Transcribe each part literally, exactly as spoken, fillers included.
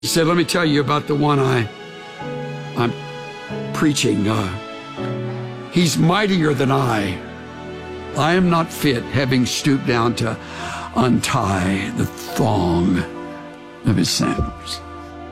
He said, let me tell you about the one I, I'm preaching. Uh, he's mightier than I. I am not fit, having stooped down to untie the thong of his sandals.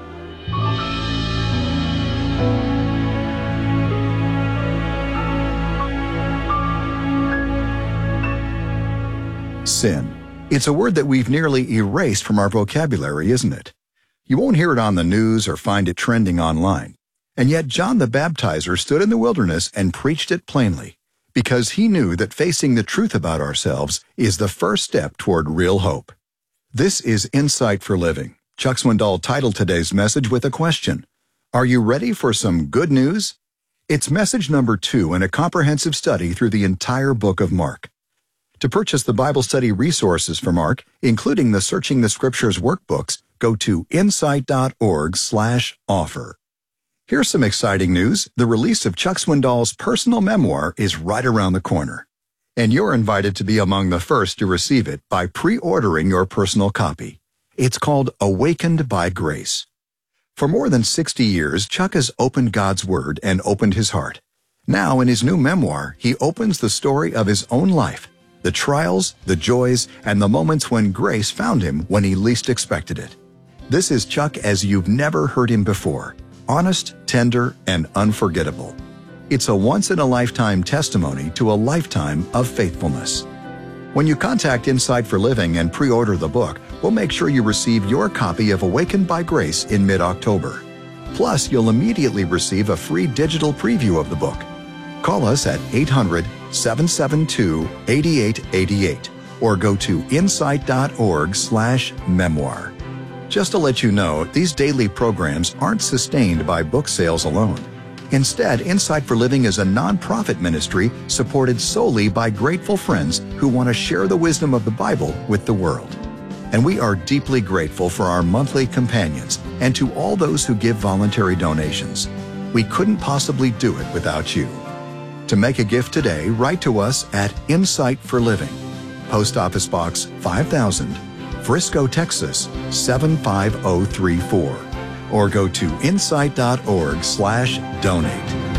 Sin. It's a word that we've nearly erased from our vocabulary, isn't it? You won't hear it on the news or find it trending online. And yet John the Baptizer stood in the wilderness and preached it plainly, because he knew that facing the truth about ourselves is the first step toward real hope. This is Insight for Living. Chuck Swindoll titled today's message with a question. Are you ready for some good news? It's message number two in a comprehensive study through the entire book of Mark. To purchase the Bible study resources for Mark, including the Searching the Scriptures workbooks, go to insight.org slash offer. Here's some exciting news. The release of Chuck Swindoll's personal memoir is right around the corner. And you're invited to be among the first to receive it by pre-ordering your personal copy. It's called Awakened by Grace. For more than sixty years, Chuck has opened God's Word and opened his heart. Now, in his new memoir, he opens the story of his own life, the trials, the joys, and the moments when grace found him when he least expected it. This is Chuck as you've never heard him before, honest, tender, and unforgettable. It's a once-in-a-lifetime testimony to a lifetime of faithfulness. When you contact Insight for Living and pre-order the book, we'll make sure you receive your copy of Awakened by Grace in mid-October. Plus, you'll immediately receive a free digital preview of the book. Call us at eight hundred, seven seven two, eight eight eight eight or go to insight.org slash memoir. Just to let you know, these daily programs aren't sustained by book sales alone. Instead, Insight for Living is a nonprofit ministry supported solely by grateful friends who want to share the wisdom of the Bible with the world. And we are deeply grateful for our monthly companions and to all those who give voluntary donations. We couldn't possibly do it without you. To make a gift today, write to us at Insight for Living, Post Office Box five thousand, Frisco, Texas seven five zero three four, or go to insight.org slash donate.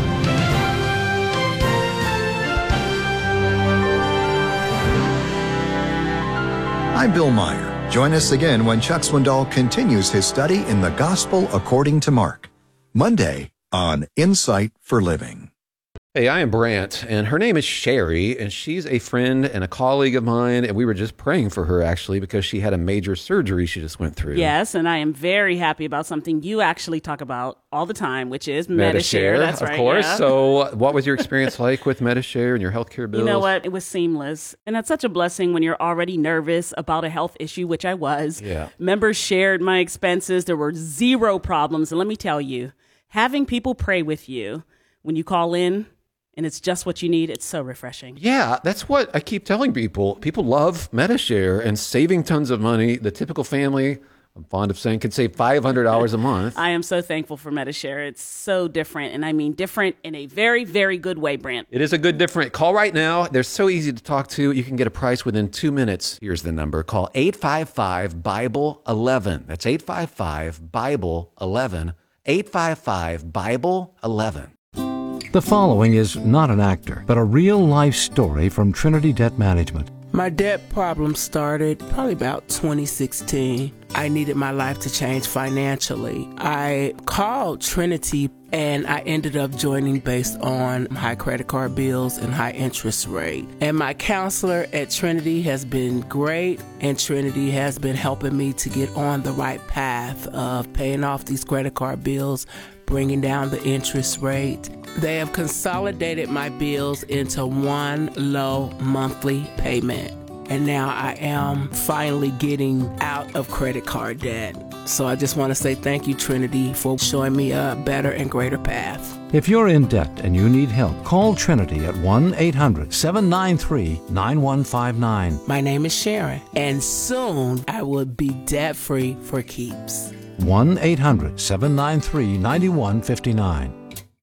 I'm Bill Meyer. Join us again when Chuck Swindoll continues his study in the Gospel according to Mark, Monday on Insight for Living. Hey, I am Brant, and her name is Sherry, and she's a friend and a colleague of mine, and we were just praying for her, actually, because she had a major surgery she just went through. Yes, and I am very happy about something you actually talk about all the time, which is Medi-Share. Medi-Share, That's of right, course. yeah. So what was your experience like with Medi-Share and your healthcare bills? You know what? It was seamless, and that's such a blessing when you're already nervous about a health issue, which I was. Yeah. Members shared my expenses. There were zero problems, and let me tell you, having people pray with you when you call in, and it's just what you need, it's so refreshing. Yeah, that's what I keep telling people. People love Medi-Share and saving tons of money. The typical family, I'm fond of saying, can save five hundred dollars a month. I am so thankful for Medi-Share. It's so different, and I mean different in a very, very good way, Brant. It is a good different. Call right now. They're so easy to talk to. You can get a price within two minutes. Here's the number. Call eight five five, Bible eleven. That's eight five five, Bible eleven. eight five five, Bible eleven. The following is not an actor, but a real-life story from Trinity Debt Management. My debt problem started probably about twenty sixteen. I needed my life to change financially. I called Trinity and I ended up joining based on high credit card bills and high interest rate. And my counselor at Trinity has been great, and Trinity has been helping me to get on the right path of paying off these credit card bills, bringing down the interest rate. They have consolidated my bills into one low monthly payment. And now I am finally getting out of credit card debt. So I just want to say thank you, Trinity, for showing me a better and greater path. If you're in debt and you need help, call Trinity at one eight hundred, seven nine three, nine one five nine. My name is Sharon, and soon I will be debt-free for keeps. one eight hundred, seven nine three, nine one five nine.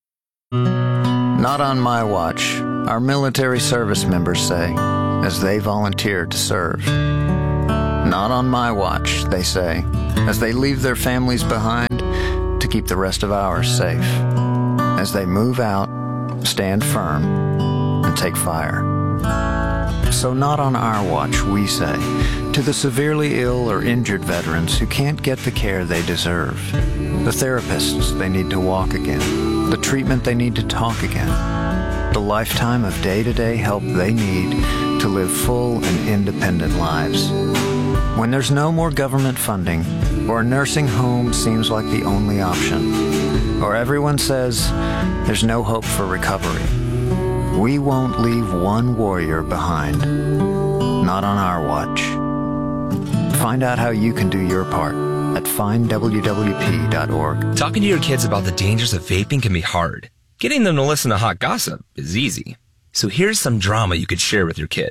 Not on my watch, our military service members say, as they volunteered to serve. Not on my watch, they say, as they leave their families behind to keep the rest of ours safe. As they move out, stand firm, and take fire. So not on our watch, we say, to the severely ill or injured veterans who can't get the care they deserve, the therapists they need to walk again, the treatment they need to talk again, the lifetime of day-to-day help they need to live full and independent lives. When there's no more government funding, or a nursing home seems like the only option, or everyone says there's no hope for recovery, we won't leave one warrior behind. Not on our watch. Find out how you can do your part at find w w p dot org. Talking to your kids about the dangers of vaping can be hard. Getting them to listen to hot gossip is easy. So here's some drama you could share with your kid.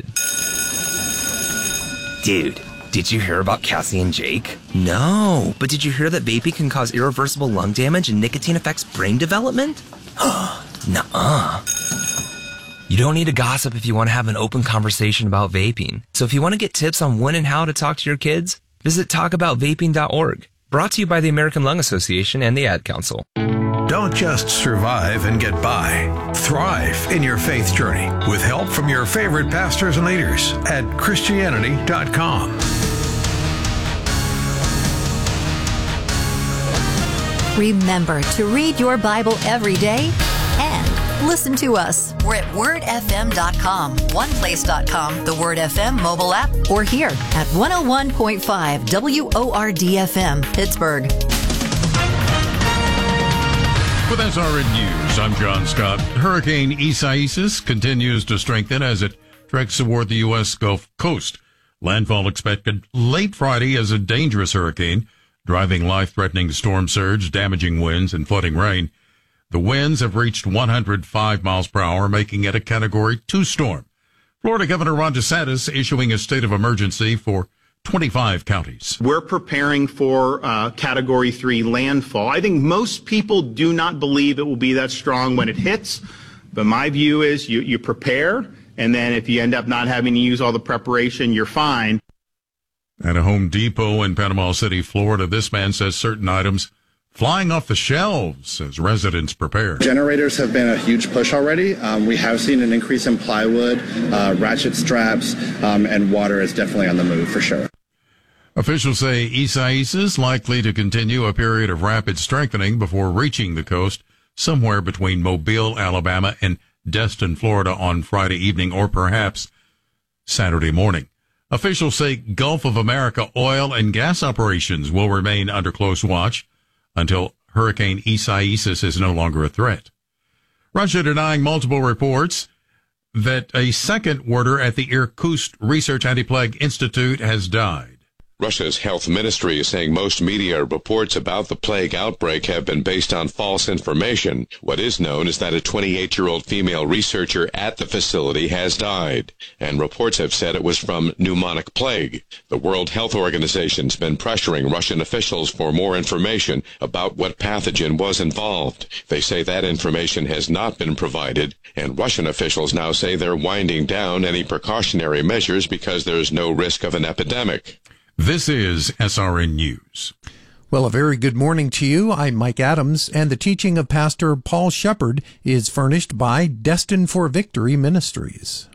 Dude, did you hear about Cassie and Jake? No, but did you hear that vaping can cause irreversible lung damage and nicotine affects brain development? Nuh-uh. You don't need to gossip if you want to have an open conversation about vaping. So if you want to get tips on when and how to talk to your kids, visit talk about vaping dot org. Brought to you by the American Lung Association and the Ad Council. Don't just survive and get by. Thrive in your faith journey with help from your favorite pastors and leaders at Christianity dot com. Remember to read your Bible every day and listen to us. We're at word f m dot com, one place dot com, the Word F M mobile app, or here at one oh one point five W O R D F M, Pittsburgh. With S R N News, I'm John Scott. Hurricane Isaias continues to strengthen as it treks toward the U S Gulf Coast. Landfall expected late Friday as a dangerous hurricane, driving life-threatening storm surge, damaging winds, and flooding rain. The winds have reached one hundred five miles per hour, making it a Category two storm. Florida Governor Ron DeSantis issuing a state of emergency for twenty-five counties. We're preparing for uh, Category three landfall. I think most people do not believe it will be that strong when it hits, but my view is you, you prepare, and then if you end up not having to use all the preparation, you're fine. At a Home Depot in Panama City, Florida, this man says certain items flying off the shelves as residents prepare. Generators have been a huge push already. Um, we have seen an increase in plywood, uh, ratchet straps, um, and water is definitely on the move for sure. Officials say Isaias is likely to continue a period of rapid strengthening before reaching the coast somewhere between Mobile, Alabama, and Destin, Florida on Friday evening or perhaps Saturday morning. Officials say Gulf of America oil and gas operations will remain under close watch until Hurricane Isaias is no longer a threat. Russia denying multiple reports that a second warder at the Irkutsk Research Anti-Plague Institute has died. Russia's health ministry is saying most media reports about the plague outbreak have been based on false information. What is known is that a twenty-eight-year-old female researcher at the facility has died, and reports have said it was from pneumonic plague. The World Health Organization's been pressuring Russian officials for more information about what pathogen was involved. They say that information has not been provided, and Russian officials now say they're winding down any precautionary measures because there's no risk of an epidemic. This is S R N News. Well, a very good morning to you. I'm Mike Adams, and the teaching of Pastor Paul Shepard is furnished by Destined for Victory Ministries.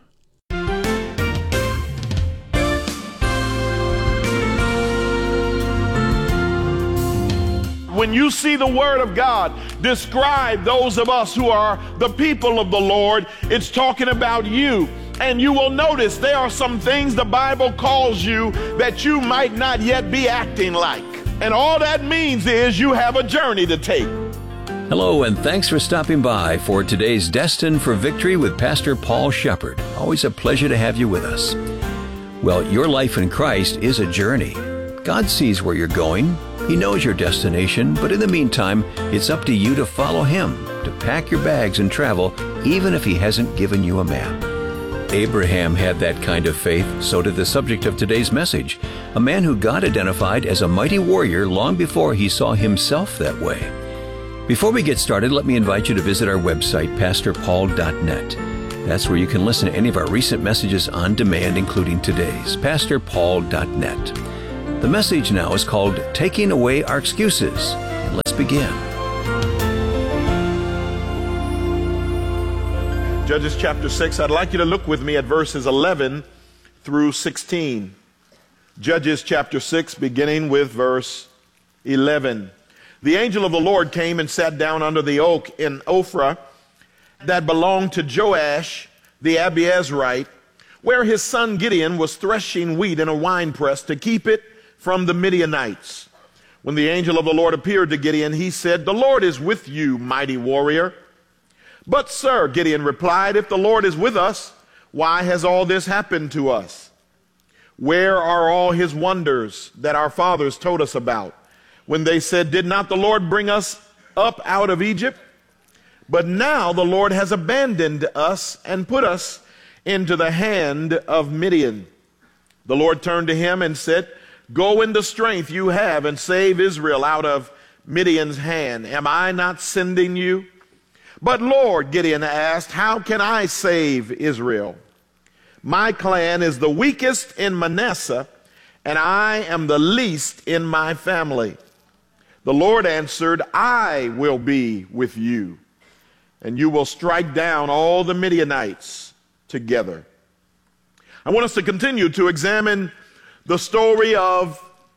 When you see the Word of God describe those of us who are the people of the Lord, it's talking about you. And you will notice there are some things the Bible calls you that you might not yet be acting like. And all that means is you have a journey to take. Hello, and thanks for stopping by for today's Destined for Victory with Pastor Paul Shepard. Always a pleasure to have you with us. Well, your life in Christ is a journey. God sees where you're going. He knows your destination, but in the meantime, it's up to you to follow Him, to pack your bags and travel, even if He hasn't given you a map. Abraham had that kind of faith, so did the subject of today's message, a man who God identified as a mighty warrior long before he saw himself that way. Before we get started, let me invite you to visit our website, pastor paul dot net. That's where you can listen to any of our recent messages on demand, including today's, pastor paul dot net. The message now is called Taking Away Our Excuses. And let's begin. Judges chapter six, I'd like you to look with me at verses eleven through sixteen. Judges chapter six, beginning with verse eleven. The angel of the Lord came and sat down under the oak in Ophrah that belonged to Joash the Abiezrite, where his son Gideon was threshing wheat in a winepress to keep it from the Midianites. When the angel of the Lord appeared to Gideon, he said, "The Lord is with you, mighty warrior." "But sir," Gideon replied, "if the Lord is with us, why has all this happened to us? Where are all his wonders that our fathers told us about when they said, 'Did not the Lord bring us up out of Egypt?' But now the Lord has abandoned us and put us into the hand of Midian." The Lord turned to him and said, "Go in the strength you have and save Israel out of Midian's hand. Am I not sending you?" "But Lord," Gideon asked, "how can I save Israel? My clan is the weakest in Manasseh, and I am the least in my family." The Lord answered, "I will be with you, and you will strike down all the Midianites together." I want us to continue to examine the story of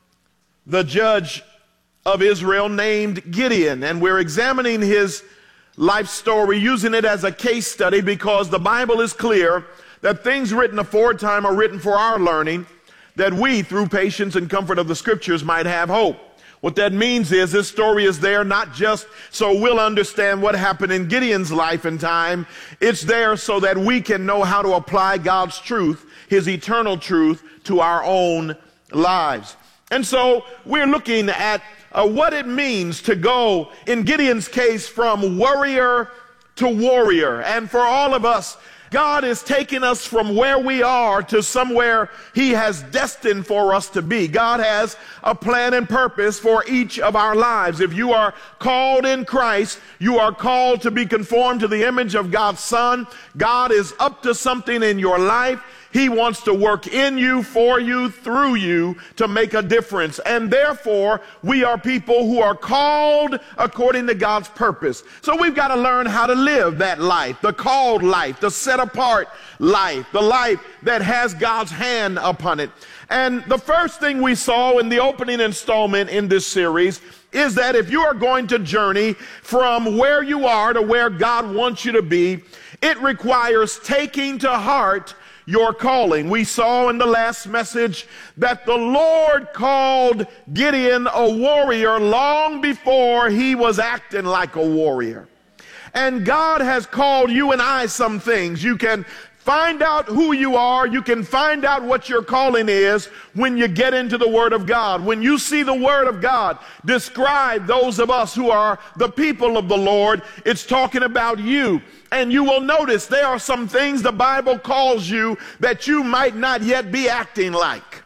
the judge of Israel named Gideon, and we're examining his life story, using it as a case study because the Bible is clear that things written aforetime are written for our learning, that we, through patience and comfort of the scriptures, might have hope. What that means is this story is there not just so we'll understand what happened in Gideon's life and time. It's there so that we can know how to apply God's truth, his eternal truth, to our own lives. And so we're looking at uh, what it means to go, in Gideon's case, from warrior to warrior. And for all of us, God is taking us from where we are to somewhere he has destined for us to be. God has a plan and purpose for each of our lives. If you are called in Christ, you are called to be conformed to the image of God's Son. God is up to something in your life. He wants to work in you, for you, through you to make a difference. And therefore, we are people who are called according to God's purpose. So we've got to learn how to live that life, the called life, the set apart life, the life that has God's hand upon it. And the first thing we saw in the opening installment in this series is that if you are going to journey from where you are to where God wants you to be, it requires taking to heart your calling. We saw in the last message that the Lord called Gideon a warrior long before he was acting like a warrior. And God has called you and I some things. You can find out who you are. You can find out what your calling is when you get into the Word of God. When you see the Word of God describe those of us who are the people of the Lord, it's talking about you. And you will notice there are some things the Bible calls you that you might not yet be acting like.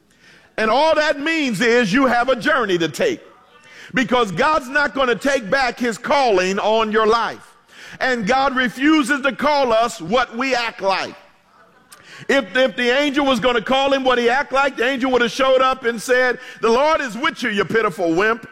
And all that means is you have a journey to take. Because God's not going to take back his calling on your life. And God refuses to call us what we act like. If, if the angel was going to call him what he act like, the angel would have showed up and said, "The Lord is with you, you pitiful wimp.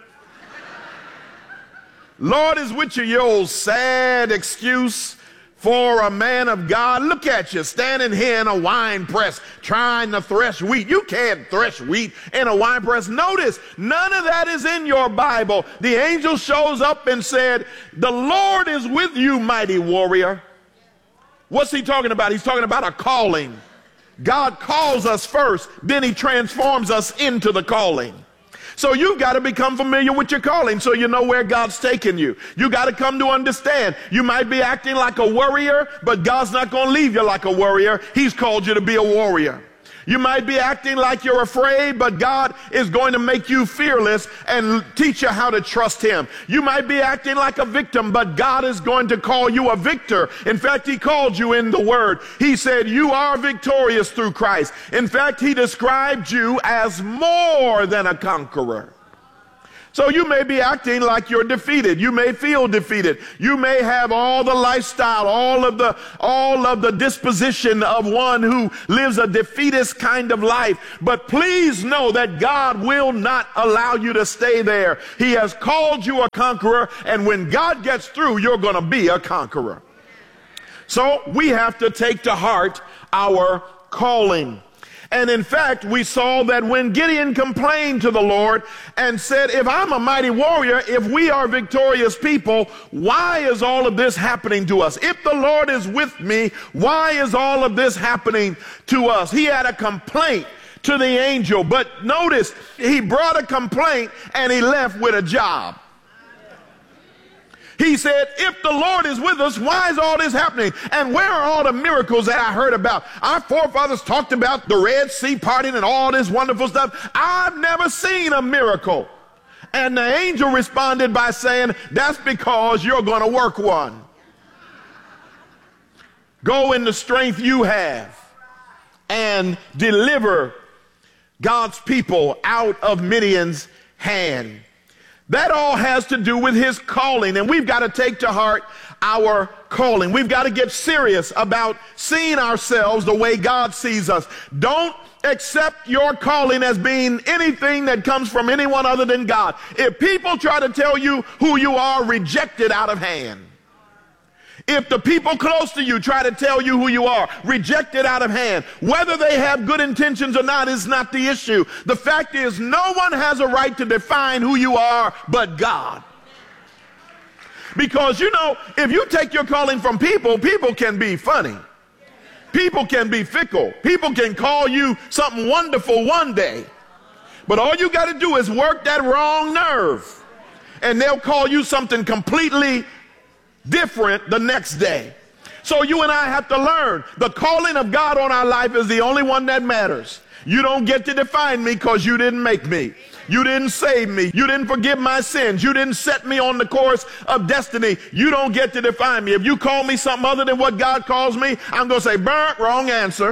Lord is with you, you old sad excuse for a man of God. Look at you standing here in a wine press trying to thresh wheat. You can't thresh wheat in a wine press." Notice, none of that is in your Bible. The angel shows up and said, "The Lord is with you, mighty warrior." What's he talking about? He's talking about a calling. God calls us first, then he transforms us into the calling. So you've got to become familiar with your calling so you know where God's taking you. You got to come to understand. You might be acting like a warrior, but God's not going to leave you like a warrior. He's called you to be a warrior. You might be acting like you're afraid, but God is going to make you fearless and teach you how to trust him. You might be acting like a victim, but God is going to call you a victor. In fact, he called you in the word. He said you are victorious through Christ. In fact, he described you as more than a conqueror. So you may be acting like you're defeated. You may feel defeated. You may have all the lifestyle, all of the, all of the disposition of one who lives a defeatist kind of life. But please know that God will not allow you to stay there. He has called you a conqueror, and when God gets through, you're going to be a conqueror. So we have to take to heart our calling. And in fact, we saw that when Gideon complained to the Lord and said, if I'm a mighty warrior, if we are victorious people, why is all of this happening to us? If the Lord is with me, why is all of this happening to us? He had a complaint to the angel, but notice he brought a complaint and he left with a job. He said, if the Lord is with us, why is all this happening? And where are all the miracles that I heard about? Our forefathers talked about the Red Sea parting and all this wonderful stuff. I've never seen a miracle. And the angel responded by saying, that's because you're going to work one. Go in the strength you have and deliver God's people out of Midian's hand. That all has to do with his calling, and we've got to take to heart our calling. We've got to get serious about seeing ourselves the way God sees us. Don't accept your calling as being anything that comes from anyone other than God. If people try to tell you who you are, reject it out of hand. If the people close to you try to tell you who you are, reject it out of hand. Whether they have good intentions or not is not the issue. The fact is, no one has a right to define who you are but God. Because, you know, if you take your calling from people, people can be funny. People can be fickle. People can call you something wonderful one day. But all you got to do is work that wrong nerve, and they'll call you something completely different the next day. So you and I have to learn the calling of God on our life is the only one that matters. You don't get to define me because you didn't make me. You didn't save me. You didn't forgive my sins. You didn't set me on the course of destiny. You don't get to define me. If you call me something other than what God calls me, I'm going to say, burnt, wrong answer.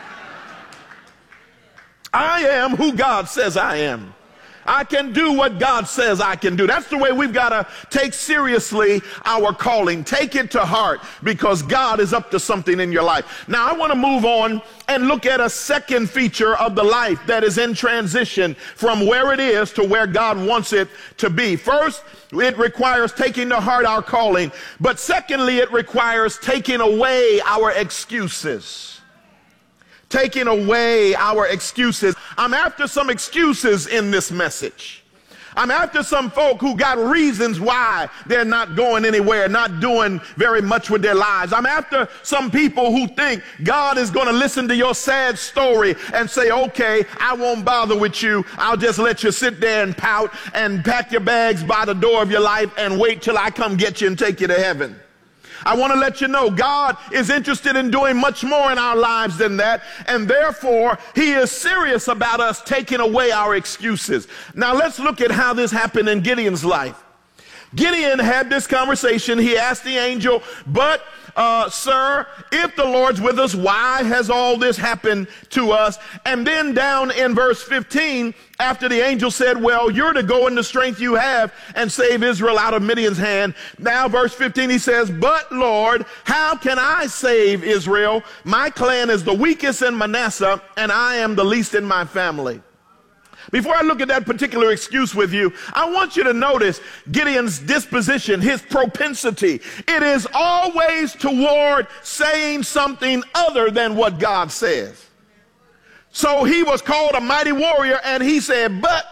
I am who God says I am. I can do what God says I can do. That's the way we've got to take seriously our calling. Take it to heart, because God is up to something in your life. Now, I want to move on and look at a second feature of the life that is in transition from where it is to where God wants it to be. First, it requires taking to heart our calling. But secondly, it requires taking away our excuses. Taking away our excuses. I'm after some excuses in this message. I'm after some folk who got reasons why they're not going anywhere, not doing very much with their lives. I'm after some people who think God is going to listen to your sad story and say, okay, I won't bother with you. I'll just let you sit there and pout and pack your bags by the door of your life and wait till I come get you and take you to heaven. I want to let you know God is interested in doing much more in our lives than that, and therefore he is serious about us taking away our excuses. Now let's look at how this happened in Gideon's life. Gideon had this conversation. He asked the angel, but uh, sir, if the Lord's with us, why has all this happened to us? And then down in verse fifteen, after the angel said, well, you're to go in the strength you have and save Israel out of Midian's hand. Now verse fifteen, he says, but Lord, how can I save Israel? My clan is the weakest in Manasseh, and I am the least in my family. Before I look at that particular excuse with you, I want you to notice Gideon's disposition, his propensity. It is always toward saying something other than what God says. So he was called a mighty warrior, and he said, but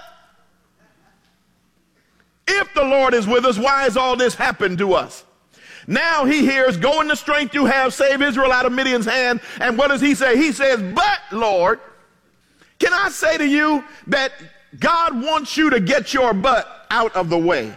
if the Lord is with us, why has all this happened to us? Now he hears, go in the strength you have, save Israel out of Midian's hand. And what does he say? He says, but Lord, can I say to you that God wants you to get your butt out of the way?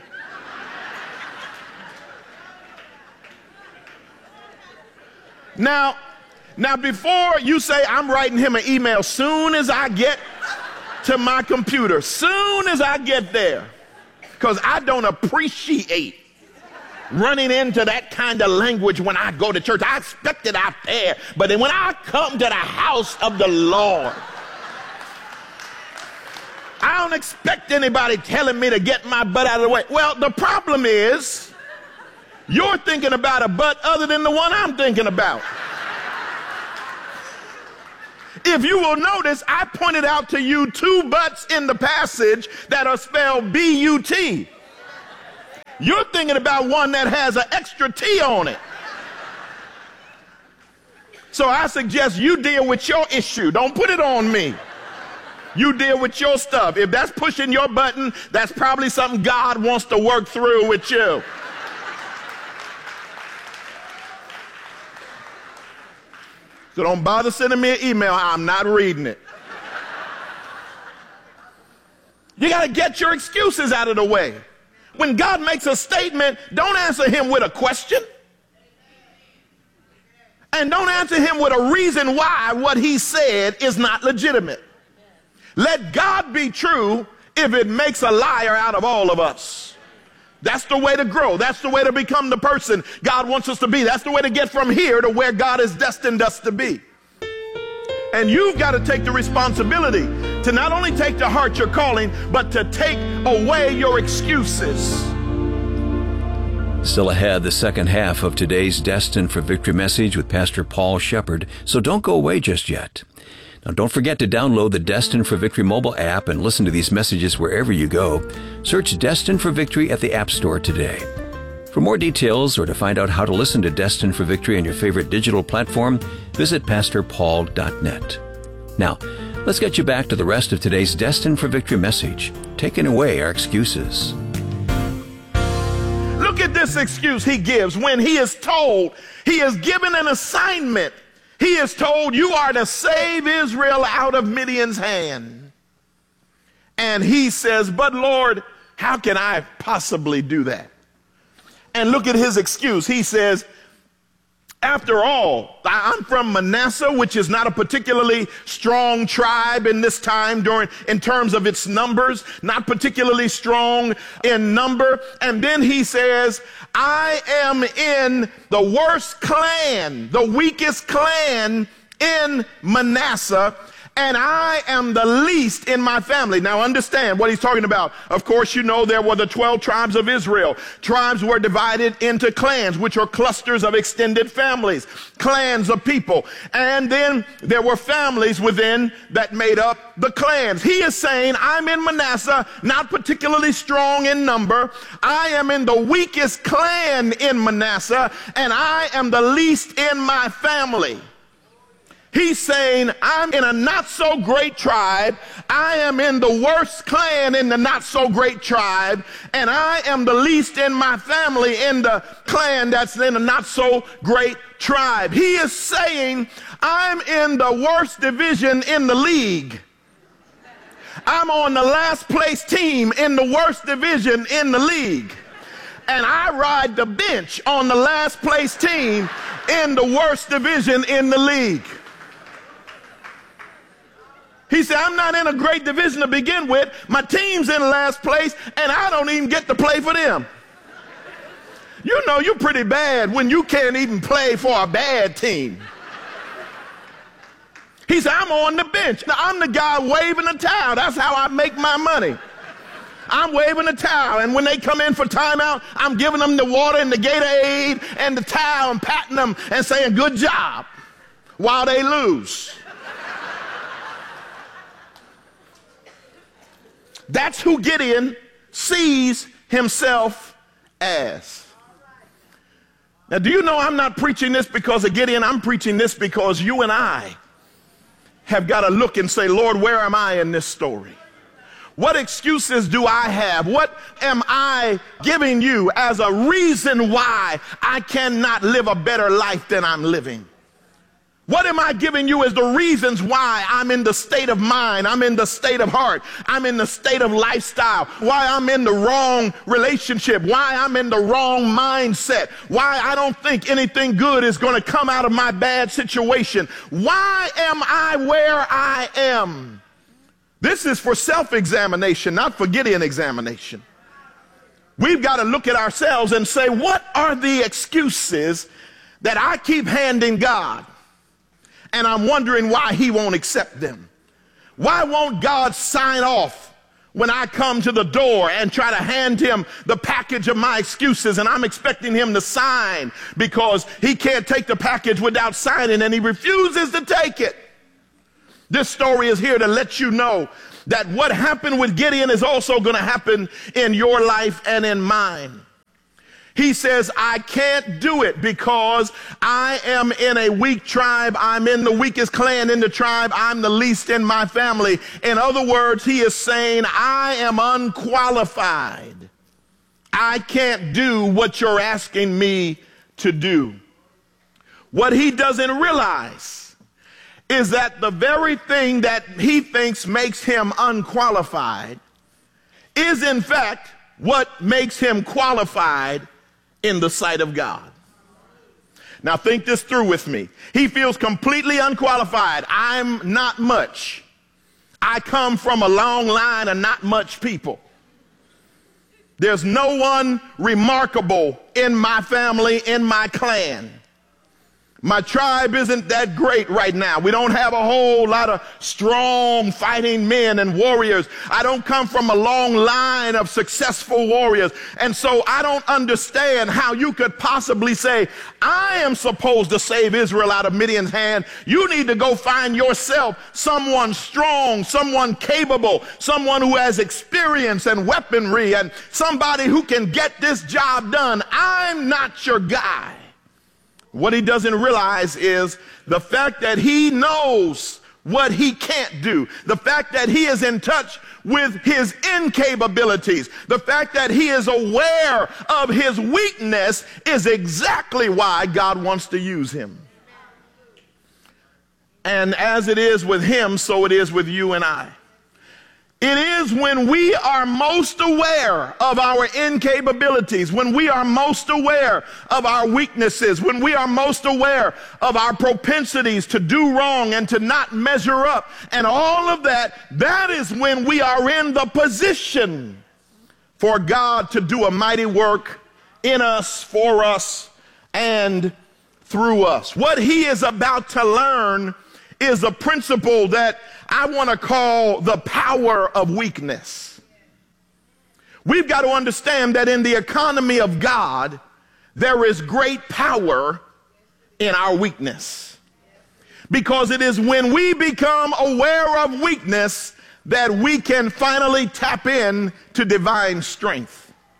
Now, now before you say, I'm writing him an email soon as I get to my computer, soon as I get there, because I don't appreciate running into that kind of language when I go to church. I expect it out there, but then when I come to the house of the Lord, I don't expect anybody telling me to get my butt out of the way. Well, the problem is you're thinking about a butt other than the one I'm thinking about. If you will notice, I pointed out to you two butts in the passage that are spelled B U T. You're thinking about one that has an extra T on it. So I suggest you deal with your issue. Don't put it on me. You deal with your stuff. If that's pushing your button, that's probably something God wants to work through with you. So don't bother sending me an email. I'm not reading it. You got to get your excuses out of the way. When God makes a statement, don't answer him with a question. And don't answer him with a reason why what he said is not legitimate. Let God be true if it makes a liar out of all of us. That's the way to grow. That's the way to become the person God wants us to be. That's the way to get from here to where God has destined us to be. And you've got to take the responsibility to not only take to heart your calling, but to take away your excuses. Still ahead, the second half of today's Destined for Victory message with Pastor Paul Shepard, so don't go away just yet. Now, don't forget to download the Destined for Victory mobile app and listen to these messages wherever you go. Search Destined for Victory at the App Store today. For more details or to find out how to listen to Destined for Victory on your favorite digital platform, visit pastor paul dot net. Now, let's get you back to the rest of today's Destined for Victory message, taking away our excuses. Look at this excuse he gives when he is told, he is given an assignment. He is told, you are to save Israel out of Midian's hand. And he says, but Lord, how can I possibly do that? And look at his excuse. He says, after all, I'm from Manasseh, which is not a particularly strong tribe in this time during, in terms of its numbers, not particularly strong in number. And then he says, I am in the worst clan, the weakest clan in Manasseh, and I am the least in my family. Now understand what he's talking about. Of course, you know there were the twelve tribes of Israel. Tribes were divided into clans, which are clusters of extended families, clans of people. And then there were families within that made up the clans. He is saying, I'm in Manasseh, not particularly strong in number. I am in the weakest clan in Manasseh, and I am the least in my family. He's saying, I'm in a not so great tribe. I am in the worst clan in the not so great tribe. And I am the least in my family in the clan that's in a not so great tribe. He is saying, I'm in the worst division in the league. I'm on the last place team in the worst division in the league. And I ride the bench on the last place team in the worst division in the league. He said, I'm not in a great division to begin with. My team's in last place, and I don't even get to play for them. You know you're pretty bad when you can't even play for a bad team. He said, I'm on the bench. Now, I'm the guy waving the towel. That's how I make my money. I'm waving the towel, and when they come in for timeout, I'm giving them the water and the Gatorade and the towel and patting them and saying, good job, while they lose. That's who Gideon sees himself as. Now, do you know I'm not preaching this because of Gideon? I'm preaching this because you and I have got to look and say, Lord, where am I in this story? What excuses do I have? What am I giving you as a reason why I cannot live a better life than I'm living? What am I giving you as the reasons why I'm in the state of mind, I'm in the state of heart, I'm in the state of lifestyle, why I'm in the wrong relationship, why I'm in the wrong mindset, why I don't think anything good is going to come out of my bad situation? Why am I where I am? This is for self-examination, not for Gideon examination. We've got to look at ourselves and say, what are the excuses that I keep handing God? And I'm wondering why he won't accept them. Why won't God sign off when I come to the door and try to hand him the package of my excuses, and I'm expecting him to sign because he can't take the package without signing, and he refuses to take it. This story is here to let you know that what happened with Gideon is also going to happen in your life and in mine. He says, I can't do it because I am in a weak tribe. I'm in the weakest clan in the tribe. I'm the least in my family. In other words, he is saying, I am unqualified. I can't do what you're asking me to do. What he doesn't realize is that the very thing that he thinks makes him unqualified is in fact what makes him qualified in the sight of God. Now think this through with me. He feels completely unqualified. I'm not much. I come from a long line of not much people. There's no one remarkable in my family, in my clan. My tribe isn't that great right now. We don't have a whole lot of strong fighting men and warriors. I don't come from a long line of successful warriors. And so I don't understand how you could possibly say, I am supposed to save Israel out of Midian's hand. You need to go find yourself someone strong, someone capable, someone who has experience and weaponry, and somebody who can get this job done. I'm not your guy. What he doesn't realize is the fact that he knows what he can't do, the fact that he is in touch with his incapabilities, the fact that he is aware of his weakness is exactly why God wants to use him. And as it is with him, so it is with you and I. It is when we are most aware of our incapabilities, when we are most aware of our weaknesses, when we are most aware of our propensities to do wrong and to not measure up, and all of that, that is when we are in the position for God to do a mighty work in us, for us, and through us. What he is about to learn is a principle that I want to call the power of weakness. We've got to understand that in the economy of God, there is great power in our weakness. Because it is when we become aware of weakness that we can finally tap in to divine strength.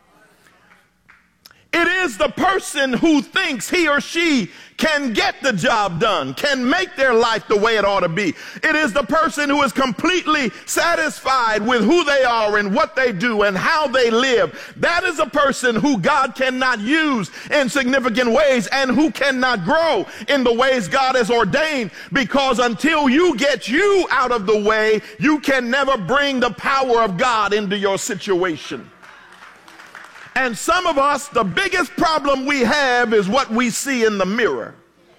It is the person who thinks he or she can get the job done, can make their life the way it ought to be. It is the person who is completely satisfied with who they are and what they do and how they live. That is a person who God cannot use in significant ways and who cannot grow in the ways God has ordained, because until you get you out of the way, you can never bring the power of God into your situation. And some of us, the biggest problem we have is what we see in the mirror.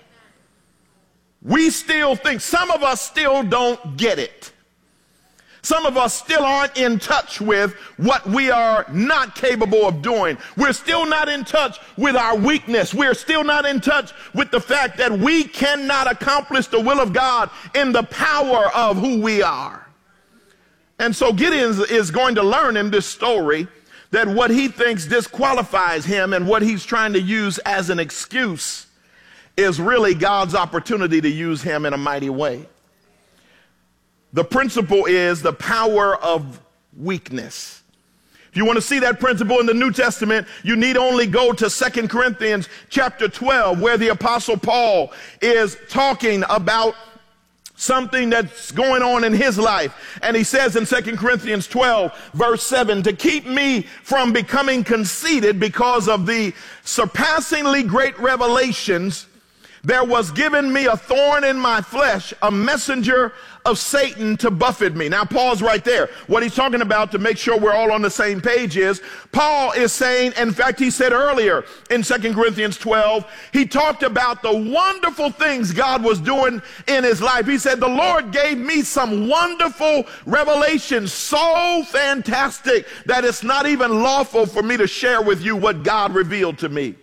We still think, some of us still don't get it. Some of us still aren't in touch with what we are not capable of doing. We're still not in touch with our weakness. We're still not in touch with the fact that we cannot accomplish the will of God in the power of who we are. And so Gideon is going to learn in this story that what he thinks disqualifies him and what he's trying to use as an excuse is really God's opportunity to use him in a mighty way. The principle is the power of weakness. If you want to see that principle in the New Testament, you need only go to Second Corinthians chapter twelve, where the Apostle Paul is talking about something that's going on in his life. And he says in Second Corinthians twelve, verse seven, to keep me from becoming conceited because of the surpassingly great revelations, there was given me a thorn in my flesh, a messenger of Satan to buffet me. Now pause right there. What he's talking about, to make sure we're all on the same page, is Paul is saying, in fact, he said earlier in Second Corinthians twelve, he talked about the wonderful things God was doing in his life. He said, the Lord gave me some wonderful revelations, so fantastic that it's not even lawful for me to share with you what God revealed to me.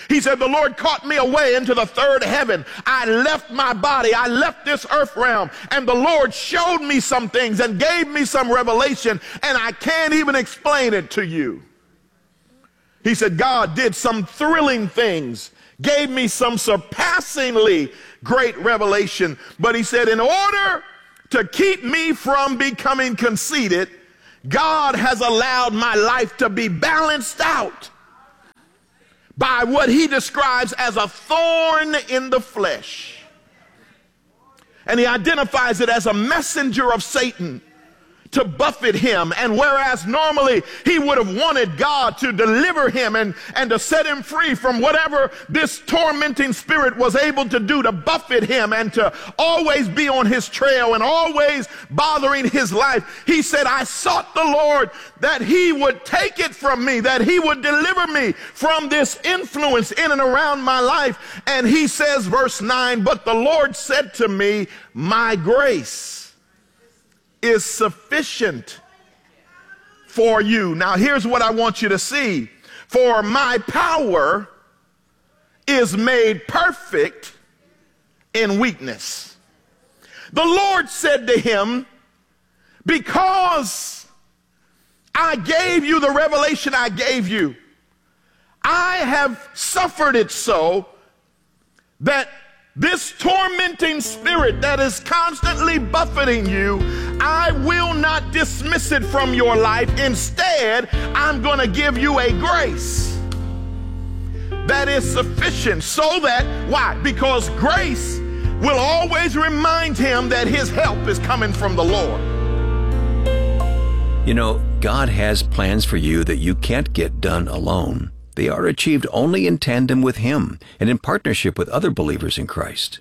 He said, the Lord caught me away into the third heaven. I left my body. I left this earth realm. And the Lord showed me some things and gave me some revelation. And I can't even explain it to you. He said, God did some thrilling things, gave me some surpassingly great revelation. But he said, in order to keep me from becoming conceited, God has allowed my life to be balanced out by what he describes as a thorn in the flesh. And he identifies it as a messenger of Satan to buffet him. And whereas normally he would have wanted God to deliver him and, and to set him free from whatever this tormenting spirit was able to do to buffet him and to always be on his trail and always bothering his life, he said, I sought the Lord that he would take it from me, that he would deliver me from this influence in and around my life. And he says, verse nine, but the Lord said to me, my grace is sufficient for you. Now here's what I want you to see. For my power is made perfect in weakness. The Lord said to him, because I gave you the revelation I gave you, I have suffered it so that this tormenting spirit that is constantly buffeting you, I will not dismiss it from your life. Instead, I'm going to give you a grace that is sufficient so that, why? Because grace will always remind him that his help is coming from the Lord. You know, God has plans for you that you can't get done alone. They are achieved only in tandem with him and in partnership with other believers in Christ.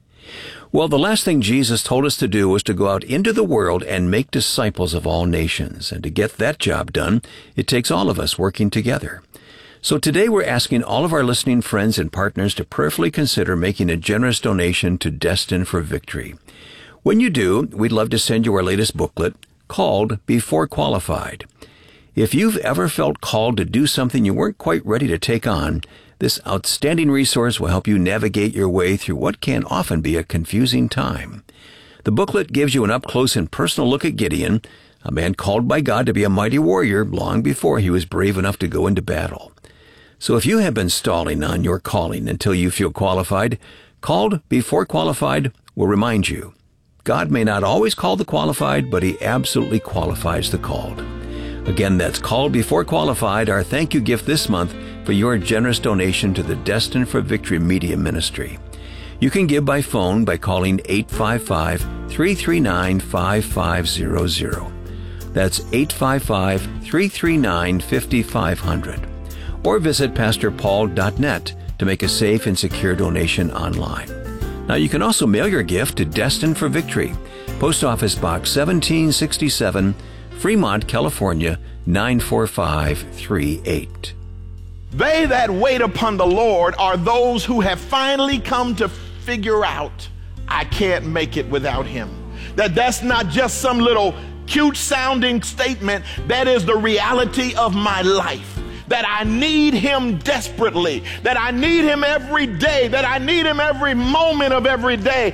Well, the last thing Jesus told us to do was to go out into the world and make disciples of all nations. And to get that job done, it takes all of us working together. So today we're asking all of our listening friends and partners to prayerfully consider making a generous donation to Destined for Victory. When you do, we'd love to send you our latest booklet called Before Qualified. If you've ever felt called to do something you weren't quite ready to take on, this outstanding resource will help you navigate your way through what can often be a confusing time. The booklet gives you an up-close and personal look at Gideon, a man called by God to be a mighty warrior long before he was brave enough to go into battle. So if you have been stalling on your calling until you feel qualified, Called Before Qualified will remind you, God may not always call the qualified, but he absolutely qualifies the called. Again, that's Called Before Qualified, our thank you gift this month for your generous donation to the Destined for Victory Media Ministry. You can give by phone by calling eight five five, three three nine, five five zero zero. That's eight five five, three three nine, five five zero zero. Or visit pastor paul dot net to make a safe and secure donation online. Now you can also mail your gift to Destined for Victory, Post Office Box seventeen sixty-seven, Fremont, California, nine four five three eight. They that wait upon the Lord are those who have finally come to figure out, I can't make it without him. That that's not just some little cute sounding statement. That is the reality of my life. That I need him desperately. That I need him every day. That I need him every moment of every day.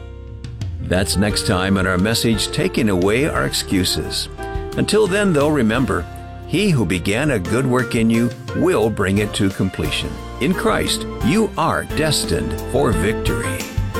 That's next time on our message, Taking Away Our Excuses. Until then, though, remember, he who began a good work in you will bring it to completion. In Christ, you are destined for victory.